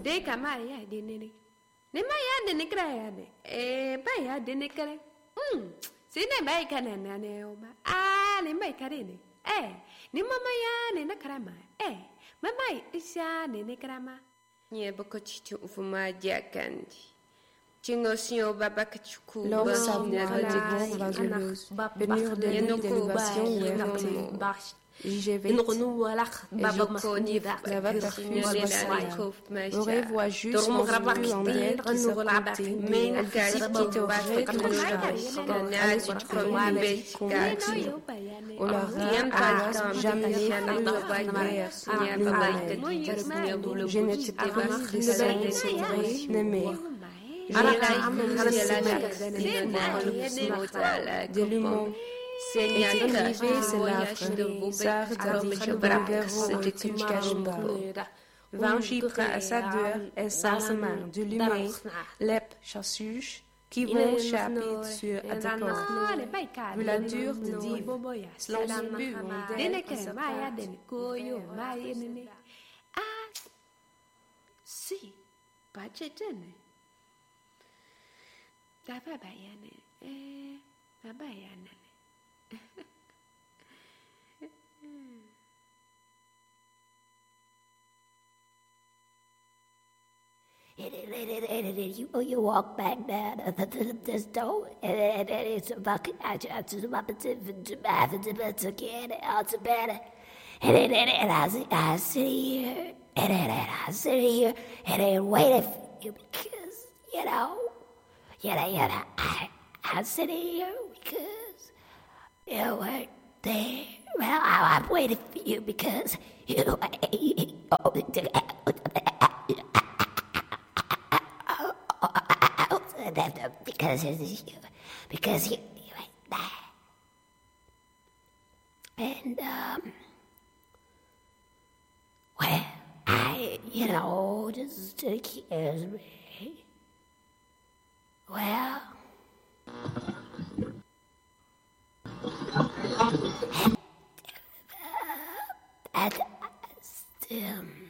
de kamaya de nene. Ne maya de nekraya de. Baya de nekre. Sine bai kana nane oma. Ne bai karene. Ni mama ya ne nakrama. Mama isha ne nekrama. Nye bokochitu ufuma diakandi. L'homme savourait des bons vaseleuses, venir de l'île d'élévation où est monté. J'y L'aurait voit juste construit en miel qui s'apprêtait. Elle fit qui t'aurait tout le temps. Elle se promenait convertie. On leur a jamais fait le Je n'étais pas de son vrai, n'aimé. De l'humour. Et écrivait ses lèvres, ça regardait le verrou de Tchikajba. Vanchipra à sa deur et sa main de l'humain, lep chassuche, qui vont chapiter sur Adakor. Vu la dure de div, selon son but, on d'elle qui s'apprête. Si, pas chetene. Tapa bayane, tabayane. You walk back down this door, and it's a fucking I just better. And I sit here, and then waiting for you because, I sit here because you weren't there. Well, I'm waiting for you because because you ain't there. And well, I just scares me. Well, and still.